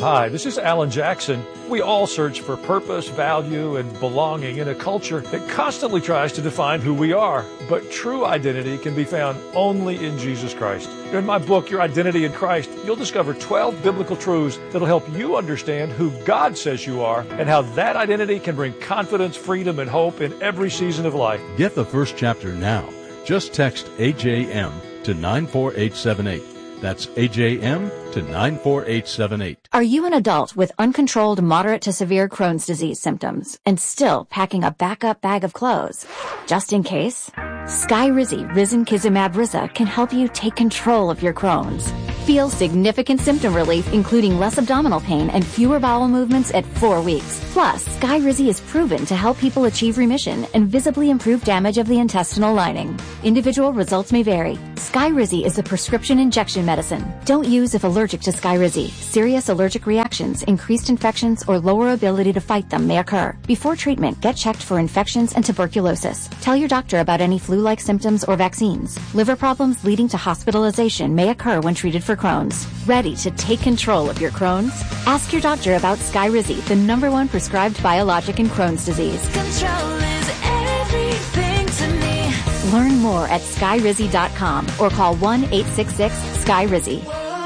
Hi, this is Alan Jackson. We all search for purpose, value, and belonging in a culture that constantly tries to define who we are. But true identity can be found only in Jesus Christ. In my book, Your Identity in Christ, you'll discover 12 biblical truths that'll help you understand who God says you are and how that identity can bring confidence, freedom, and hope in every season of life. Get the first chapter now. Just text AJM to 94878. That's AJM to 94878. Are you an adult with uncontrolled moderate to severe Crohn's disease symptoms and still packing a backup bag of clothes? Just in case, Skyrizi Risankizumab Riza can help you take control of your Crohn's. Feel significant symptom relief, including less abdominal pain and fewer bowel movements at 4 weeks. Plus, Skyrizi is proven to help people achieve remission and visibly improve damage of the intestinal lining. Individual results may vary. Skyrizi is a prescription injection medicine. Don't use if allergic to Skyrizi. Serious allergic reactions, increased infections, or lower ability to fight them may occur. Before treatment, get checked for infections and tuberculosis. Tell your doctor about any flu-like symptoms or vaccines. Liver problems leading to hospitalization may occur when treated for Crohn's. Ready to take control of your Crohn's? Ask your doctor about Skyrizi, the #1 prescribed biologic in Crohn's disease. Control is everything to me. Learn more at skyrizi.com or call 1-866-SKYRIZI.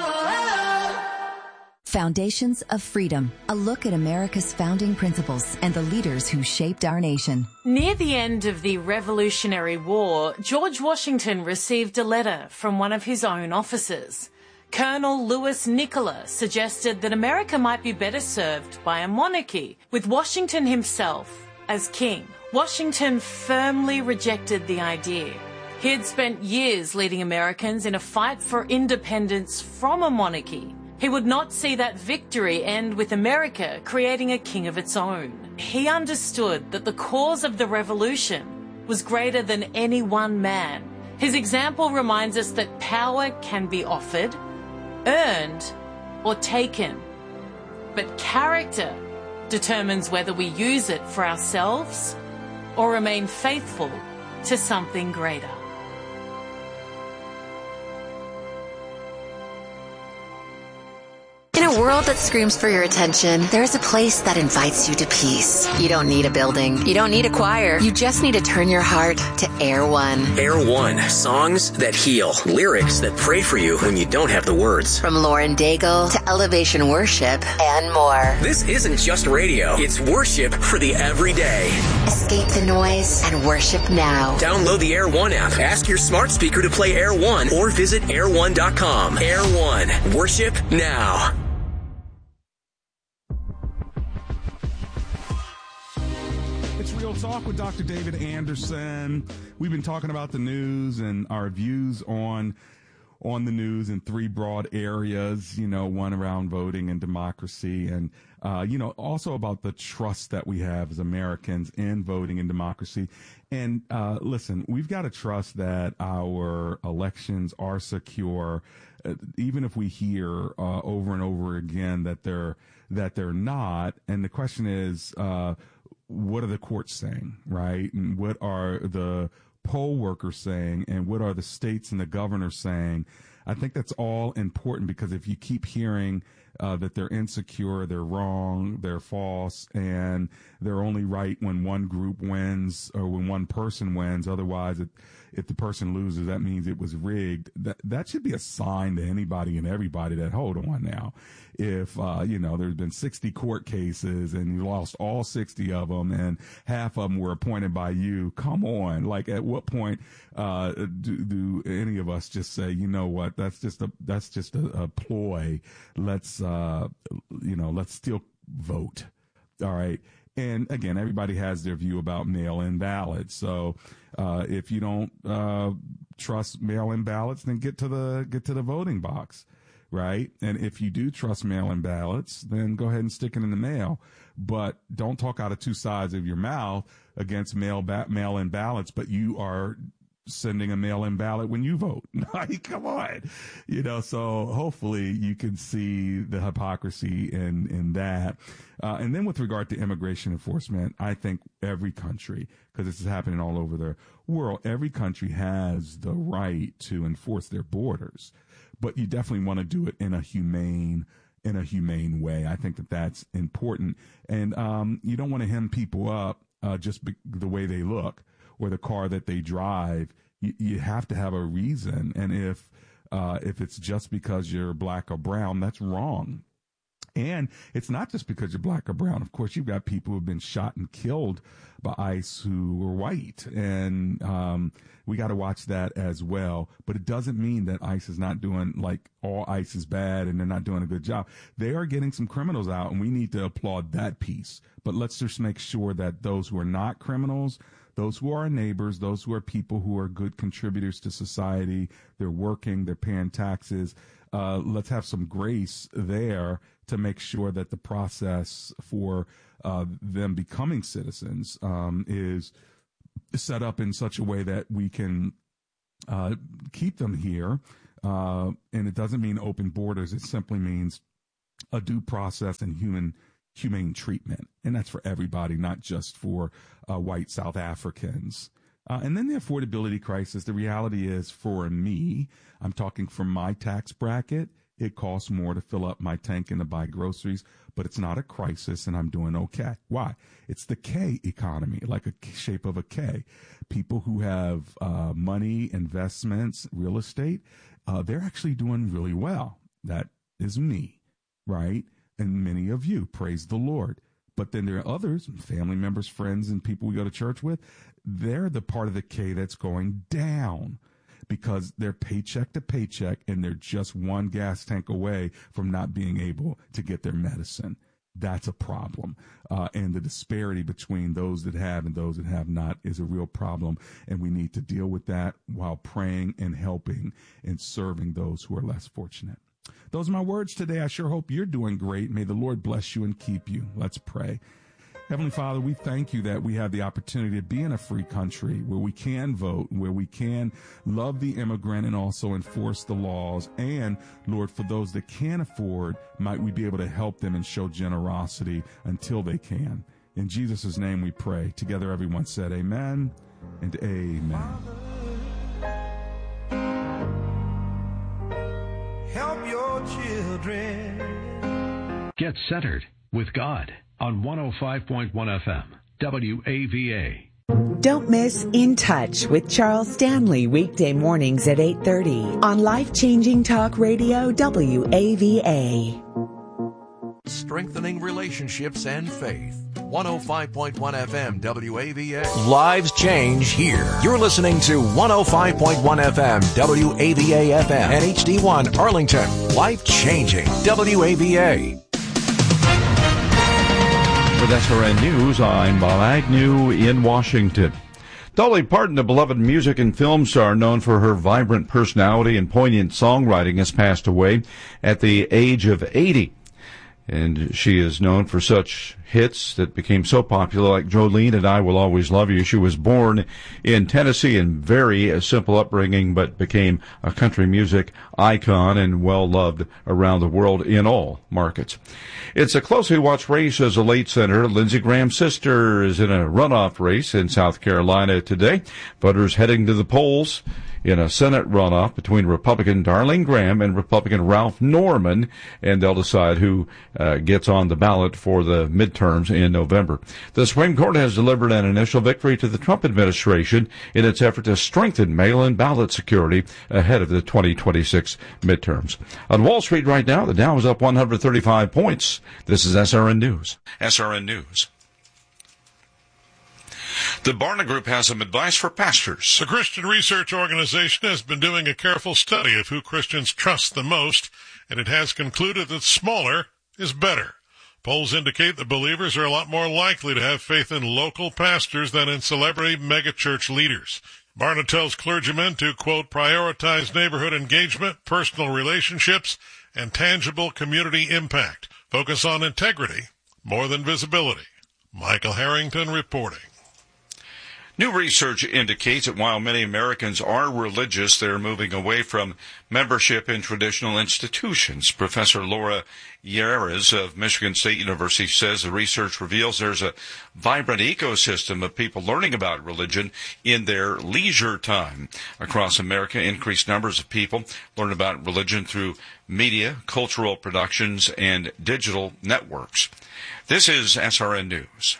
Foundations of Freedom, a look at America's founding principles and the leaders who shaped our nation. Near the end of the Revolutionary War, George Washington received a letter from one of his own officers. Colonel Louis Nicola suggested that America might be better served by a monarchy, with Washington himself as king. Washington firmly rejected the idea. He had spent years leading Americans in a fight for independence from a monarchy. He would not see that victory end with America creating a king of its own. He understood that the cause of the revolution was greater than any one man. His example reminds us that power can be offered, earned, or taken. But character determines whether we use it for ourselves or remain faithful to something greater. In a world that screams for your attention, there's a place that invites you to peace. You don't need a building. You don't need a choir. You just need to turn your heart to Air One. Air One. Songs that heal. Lyrics that pray for you when you don't have the words. From Lauren Daigle to Elevation Worship and more. This isn't just radio. It's worship for the everyday. Escape the noise and worship now. Download the Air One app. Ask your smart speaker to play Air One or visit air1.com. Air One. Worship now. Real Talk with Dr. David Anderson. We've been talking about the news and our views on the news in 3 broad areas, one around voting and democracy and, also about the trust that we have as Americans in voting and democracy. And, listen, we've got to trust that our elections are secure, even if we hear, over and over again that they're not. And the question is, what are the courts saying, right? And what are the poll workers saying? And what are the states and the governors saying? I think that's all important because if you keep hearing that they're insecure, they're wrong, they're false, and they're only right when one group wins or when one person wins. Otherwise, if the person loses, that means it was rigged. That should be a sign to anybody and everybody that, hold on now, if, there's been 60 court cases and you lost all 60 of them and half of them were appointed by you. Come on. Like, at what point, do any of us just say, you know what, that's just a ploy. Let's still vote. All right. And again, everybody has their view about mail-in ballots. So, if you don't, trust mail-in ballots, then get to the voting box. Right. And if you do trust mail-in ballots, then go ahead and stick it in the mail, but don't talk out of 2 sides of your mouth against mail-in ballots, but you are sending a mail-in ballot when you vote. Come on. So hopefully you can see the hypocrisy in that. And then with regard to immigration enforcement, I think every country, because this is happening all over the world, every country has the right to enforce their borders, but you definitely want to do it in a humane in a humane way. I think that that's important. And you don't want to hem people up just the way they look or the car that they drive. You have to have a reason. And if it's just because you're black or brown, that's wrong. And it's not just because you're black or brown. Of course, you've got people who have been shot and killed by ICE who were white. And we got to watch that as well. But it doesn't mean that ICE is not doing, like, all ICE is bad and they're not doing a good job. They are getting some criminals out, and we need to applaud that piece. But let's just make sure that those who are not criminals, those who are our neighbors, those who are people who are good contributors to society, they're working, they're paying taxes, let's have some grace there to make sure that the process for them becoming citizens is set up in such a way that we can keep them here. And it doesn't mean open borders. It simply means a due process and humane treatment. And that's for everybody, not just for white South Africans. And then the affordability crisis. The reality is, for me, I'm talking from my tax bracket, it costs more to fill up my tank and to buy groceries, but it's not a crisis, and I'm doing okay. Why? It's the K economy, like a shape of a K. People who have money, investments, real estate, they're actually doing really well. That is me, right? And many of you, praise the Lord. But then there are others, family members, friends, and people we go to church with. They're the part of the K that's going down because they're paycheck to paycheck, and they're just one gas tank away from not being able to get their medicine. That's a problem. And the disparity between those that have and those that have not is a real problem. And we need to deal with that while praying and helping and serving those who are less fortunate. Those are my words today. I sure hope you're doing great. May the Lord bless you and keep you. Let's pray. Heavenly Father, we thank you that we have the opportunity to be in a free country where we can vote, where we can love the immigrant and also enforce the laws. And, Lord, for those that can't afford, might we be able to help them and show generosity until they can. In Jesus' name we pray. Together everyone said amen and amen. Help your children. Get centered with God on 105.1 FM, WAVA. Don't miss In Touch with Charles Stanley weekday mornings at 8:30 on Life-Changing Talk Radio, WAVA. Strengthening relationships and faith. 105.1 FM WAVA. Lives change here. You're listening to 105.1 FM WAVA FM and HD1 Arlington. Life changing WAVA. With SRN News, I'm Bob Agnew in Washington. Dolly Parton, a beloved music and film star known for her vibrant personality and poignant songwriting, has passed away at the age of 80. And she is known for such hits that became so popular, like Jolene and I Will Always Love You. She was born in Tennessee in very simple upbringing, but became a country music icon and well-loved around the world in all markets. It's a closely watched race as a late senator. Lindsey Graham's sister is in a runoff race in South Carolina today. Voters heading to the polls in a Senate runoff between Republican Darlene Graham and Republican Ralph Norman, and they'll decide who gets on the ballot for the midterms in November. The Supreme Court has delivered an initial victory to the Trump administration in its effort to strengthen mail-in ballot security ahead of the 2026 midterms. On Wall Street right now, the Dow is up 135 points. This is SRN News. SRN News. The Barna Group has some advice for pastors. The Christian Research Organization has been doing a careful study of who Christians trust the most, and it has concluded that smaller is better. Polls indicate that believers are a lot more likely to have faith in local pastors than in celebrity megachurch leaders. Barna tells clergymen to, quote, prioritize neighborhood engagement, personal relationships, and tangible community impact. Focus on integrity more than visibility. Michael Harrington reporting. New research indicates that while many Americans are religious, they're moving away from membership in traditional institutions. Professor Laura Yeres of Michigan State University says the research reveals there's a vibrant ecosystem of people learning about religion in their leisure time. Across America, increased numbers of people learn about religion through media, cultural productions, and digital networks. This is SRN News.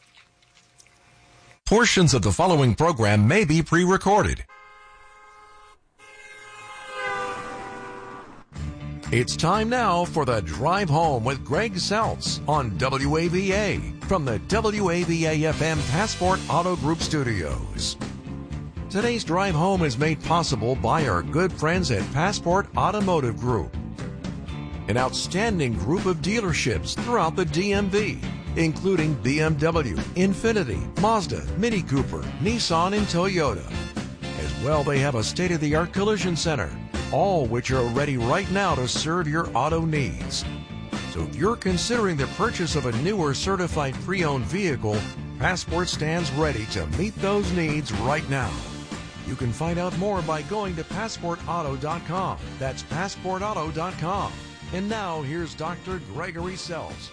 Portions of the following program may be pre-recorded. It's time now for the Drive Home with Greg Seltz on WAVA from the WAVA-FM Passport Auto Group Studios. Today's Drive Home is made possible by our good friends at Passport Automotive Group, an outstanding group of dealerships throughout the DMV, including BMW, Infiniti, Mazda, Mini Cooper, Nissan, and Toyota. As well, they have a state-of-the-art collision center, all which are ready right now to serve your auto needs. So if you're considering the purchase of a new or certified pre-owned vehicle, Passport stands ready to meet those needs right now. You can find out more by going to PassportAuto.com. That's PassportAuto.com. And now, here's Dr. Gregory Seltz